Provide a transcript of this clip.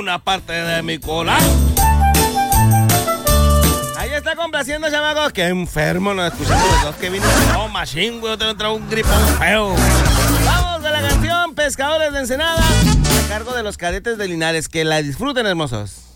alguna parte de mi cola. Ahí está complaciendo, chamacos. Qué enfermo nos escuchamos los dos que vino. Oh, machín, güey, te entró un gripón feo. Vamos a la canción Pescadores de Ensenada, a cargo de los Cadetes de Linares. Que la disfruten, hermosos.